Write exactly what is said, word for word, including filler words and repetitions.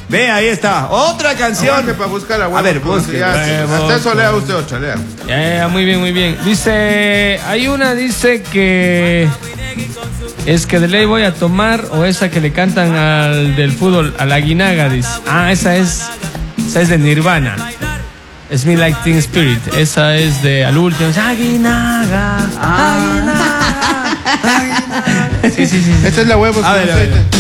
Ve, ahí está. Otra canción. Aguante para buscar a, a ver, busque. ya, huevo, hasta eso lea usted otra, lea. Ya, ya, muy bien, muy bien. Dice, hay una, dice que es que de ley voy a tomar, o esa que le cantan al del fútbol, a la Guinaga, dice. Ah, esa es, esa es de Nirvana. Es Me Like Teen Spirit. Esa es de al último. Aguinaga, Aguinaga, Aguinaga. Sí, sí, sí, sí. Esta es la huevos A con ver, a ver. aceite.